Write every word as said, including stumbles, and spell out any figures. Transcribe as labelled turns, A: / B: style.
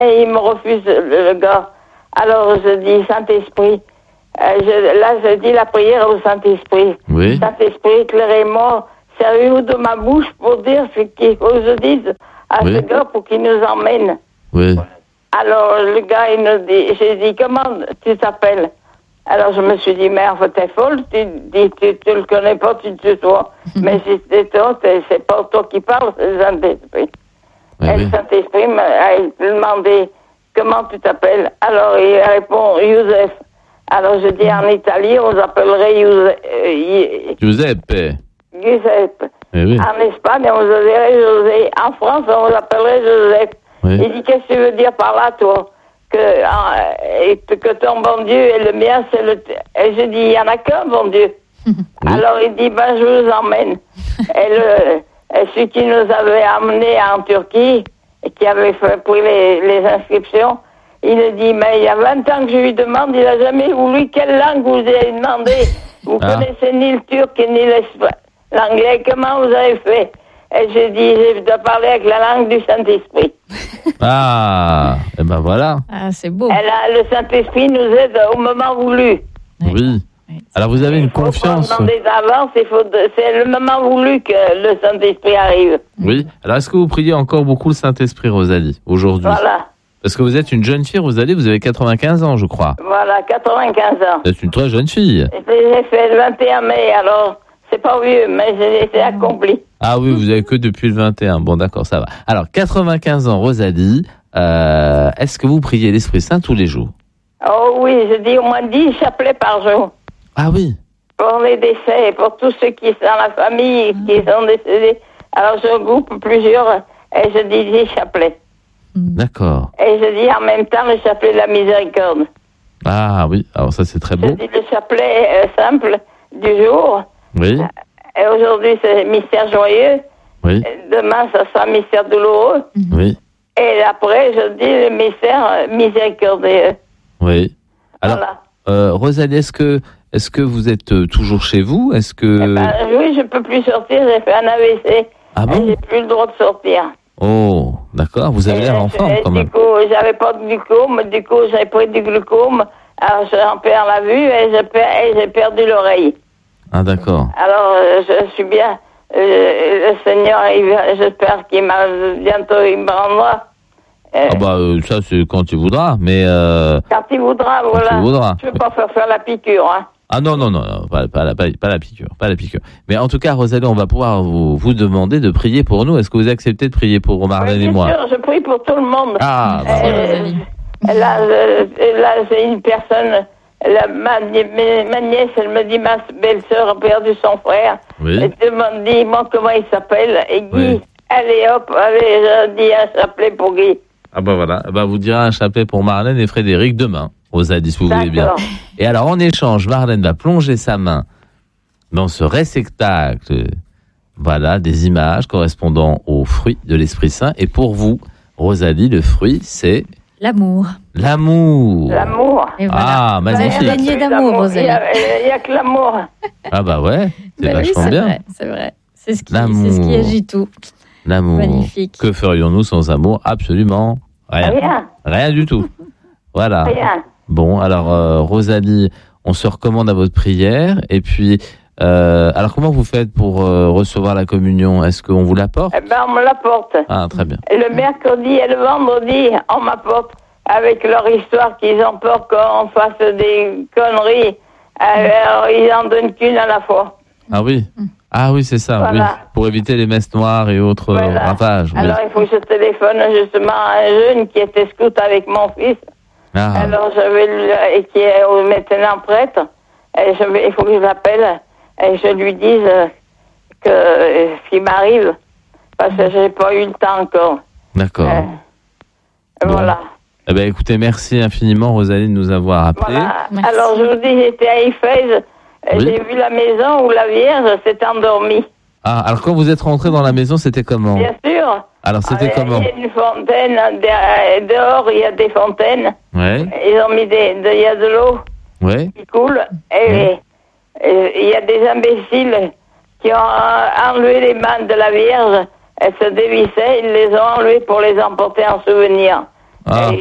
A: Et il me refuse, le, le gars. Alors je dis, Saint-Esprit, euh, je, là je dis la prière au Saint-Esprit.
B: Oui.
A: Saint-Esprit, éclairez-moi, servez-vous de ma bouche pour dire ce qu'il faut que je dise à
B: Oui.
A: ce gars pour qu'il nous emmène.
B: Oui.
A: Alors le gars, il nous dit, j'ai dit, comment tu t'appelles? Alors je me suis dit, mais enfin t'es folle, tu dis, tu, tu le connais pas, tu te toi. Mais si c'est toi, c'est, c'est pas toi qui parles, c'est le Saint-Esprit.
B: Oui,
A: Et
B: oui.
A: le Saint-Esprit m'a demandé, comment tu t'appelles? Alors il répond, Youssef. Alors je dis, en Italie, on s'appellerait Youssef. Euh,
B: Giuseppe.
A: Giuseppe.
B: Eh oui.
A: En Espagne, on dirait José. En France, on l'appellerait Joseph.
B: Oui.
A: Il dit, qu'est-ce que tu veux dire par là, toi? Que, euh, que ton bon Dieu et le mien, c'est le... Et je dis, il n'y en a qu'un bon Dieu.
B: Oui.
A: Alors il dit, ben je vous emmène. Et, le, et celui qui nous avait amenés en Turquie, et qui avait fait pris les, les inscriptions, il nous dit, mais il y a vingt ans que je lui demande, il n'a jamais voulu quelle langue vous avez demandé. Vous
B: Ah.
A: connaissez ni le turc ni l'anglais, comment vous avez fait? Et j'ai dit, je dois parler avec la langue du Saint-Esprit.
B: Ah, et ben voilà.
C: Ah, c'est beau.
A: Et là, le Saint-Esprit nous aide au moment voulu.
B: Oui. Alors vous avez une
A: Il faut
B: confiance.
A: pas demander d'avance, il faut de- c'est le moment voulu que le Saint-Esprit arrive.
B: Oui. Alors est-ce que vous priez encore beaucoup le Saint-Esprit, Rosalie, aujourd'hui?
A: Voilà,
B: Parce que vous êtes une jeune fille, Rosalie, vous avez quatre-vingt-quinze ans, je crois.
A: voilà, quatre-vingt-quinze ans.
B: Vous êtes une très jeune fille.
A: Et puis, j'ai fait le vingt et un mai, alors c'est pas vieux, mais j'ai été accompli.
B: Ah oui, vous avez que depuis le vingt et un. Bon, d'accord, ça va. Alors, quatre-vingt-quinze ans, Rosalie, euh, est-ce que vous priez l'Esprit Saint tous les jours?
A: Oh oui, je dis au moins dix chapelets par jour.
B: Ah oui.
A: Pour les décès et pour tous ceux qui sont dans la famille qui sont décédés. Alors je regroupe plusieurs et je dis dix chapelets.
B: D'accord.
A: Et je dis en même temps le chapelet de la miséricorde.
B: Ah oui, alors ça c'est très
A: Je
B: beau.
A: dis le chapelet euh, simple du jour.
B: Oui,
A: Et aujourd'hui c'est mystère joyeux.
B: oui,
A: Demain ça sera mystère douloureux.
B: oui,
A: Et après je dis le mystère euh, miséricordieux.
B: oui. Alors,
A: Voilà.
B: euh, Rosalie, est-ce que, est-ce que vous êtes euh, toujours chez vous? Est-ce que...
A: Eh ben, oui, je peux plus sortir, j'ai fait un A V C.
B: Ah
A: Et
B: bon?
A: j'ai plus le droit de sortir.
B: Oh, d'accord, vous avez
A: Et,
B: l'air en
A: euh,
B: forme
A: et
B: quand
A: du
B: même.
A: coup, j'avais pas de glucose, du coup, j'avais pris du glucose, alors j'en perds la vue et, je perds, et j'ai perdu l'oreille.
B: Ah d'accord.
A: Alors, euh, je suis bien, euh, le Seigneur, il, va- j'espère qu'il m'a, bientôt il me rendra. Euh,
B: Ah bah euh, ça c'est quand tu voudras, mais... Euh...
A: Quand il voudra, voilà.
B: il voudra.
A: Je ne veux pas faire faire la piqûre, hein.
B: Ah non, non, non, non pas, pas, la, pas, pas la piqûre, pas la piqûre. Mais en tout cas, Rosalie, on va pouvoir vous, vous demander de prier pour nous. Est-ce que vous acceptez de prier pour Marlène
A: Oui,
B: et
A: bien
B: moi?
A: sûr, je prie pour tout le monde.
B: Ah, bah
C: Merci,
B: voilà.
C: Rosalie.
A: Là, je- là, c'est une personne, la, ma, ma- ma nièce, elle me dit, ma belle-sœur a perdu son frère.
B: Oui.
A: Elle demande, dis-moi comment il s'appelle. Et Guy,
B: Oui.
A: allez hop, allez, je dis un chapelet pour Guy.
B: Ah bah voilà, bah vous direz un chapelet pour Marlène et Frédéric demain, Rosalie, si vous voulez bien.
A: D'accord.
B: Et alors en échange, Marlène va plonger sa main dans ce réceptacle, voilà, des images correspondant aux fruits de l'Esprit Saint. Et pour vous, Rosalie, le fruit, c'est
C: L'amour.
B: l'amour.
A: L'amour.
C: Et voilà.
B: Ah,
C: Vous avez
B: magnifique.
C: gagné d'amour,
A: L'amour. Il
C: Rosalie.
A: n'y a, il y a que l'amour.
B: Ah bah ouais, c'est
C: Ben oui,
B: vachement
C: c'est
B: bien.
C: vrai, c'est vrai. C'est ce qui,
B: L'amour.
C: c'est ce qui agit tout.
B: L'amour.
C: Magnifique.
B: Que ferions-nous sans amour? Absolument rien.
A: Rien.
B: Rien du tout. Voilà.
A: Rien.
B: Bon, alors euh, Rosalie, on se recommande à votre prière. Et puis, euh, alors comment vous faites pour euh, recevoir la communion? Est-ce qu'on vous l'apporte?
A: Eh ben, on me l'apporte.
B: Ah, très bien.
A: Et le mercredi et le vendredi, on m'apporte avec leur histoire qu'ils ont peur qu'on fasse des conneries. Alors, ils en donnent qu'une à la fois.
B: Ah oui. Ah oui, c'est ça,
A: Voilà.
B: oui. Pour éviter les messes noires et autres euh,
A: Voilà.
B: ravages. Oui.
A: Alors, il faut que je téléphone justement à un jeune qui était scout avec mon fils.
B: Ah,
A: Alors, je vais lui, et qui est au- maintenant prêtre. Et je vais, il faut que je l'appelle et je lui dise euh, que euh, ce qui m'arrive, parce que j'ai pas eu le temps encore.
B: d'accord.
A: Euh,
B: Bon.
A: Voilà.
B: Eh ben, écoutez, merci infiniment, Rosalie, de nous avoir appelés.
A: Voilà.
C: Merci.
A: Alors, je vous dis, j'étais à Éphèse. et
B: Oui.
A: J'ai vu la maison où la Vierge s'est endormie.
B: Ah, alors quand vous êtes rentré dans la maison, c'était comment?
A: Bien sûr.
B: Alors, c'était
A: Ah,
B: comment?
A: Il y a une fontaine. de- Dehors, il y a des fontaines.
B: Ouais,
A: Ils ont mis des. de- Il y a de l'eau
B: ouais.
A: qui coule. Et et il y a des imbéciles qui ont euh, enlevé les mains de la Vierge. Elle se dévissait. Ils les ont enlevées pour les emporter en souvenir.
B: Ah.
A: Et